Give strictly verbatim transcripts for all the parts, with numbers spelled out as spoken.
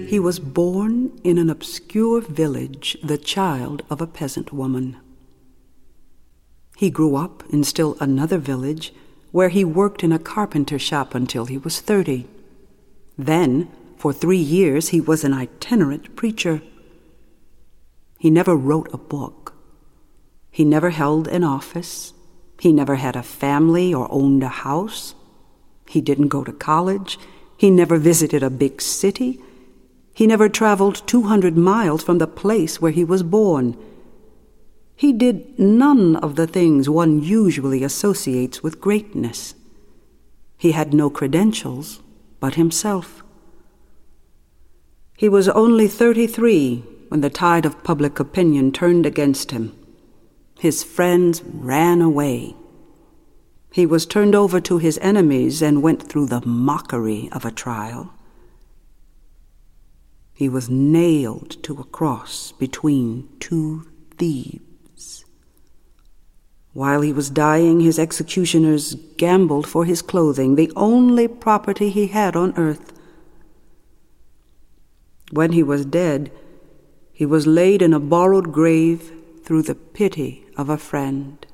He was born in an obscure village, the child of a peasant woman. He grew up in still another village, where he worked in a carpenter shop until he was thirty. Then, for three years, he was an itinerant preacher. He never wrote a book. He never held an office. He never had a family or owned a house. He didn't go to college. He never visited a big city. He never traveled two hundred miles from the place where he was born. He did none of the things one usually associates with greatness. He had no credentials but himself. He was only thirty-three when the tide of public opinion turned against him. His friends ran away. He was turned over to his enemies and went through the mockery of a trial. He was nailed to a cross between two thieves. While he was dying, his executioners gambled for his clothing, the only property he had on earth. When he was dead, he was laid in a borrowed grave through the pity of a friend.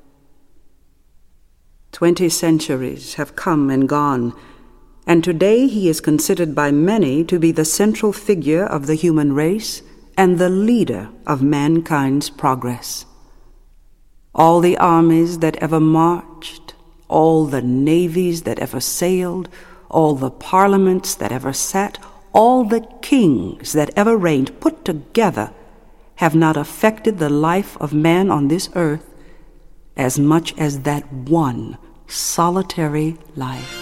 Twenty centuries have come and gone, and today he is considered by many to be the central figure of the human race and the leader of mankind's progress. All the armies that ever marched, all the navies that ever sailed, all the parliaments that ever sat, all the kings that ever reigned put together have not affected the life of man on this earth as much as that one solitary life.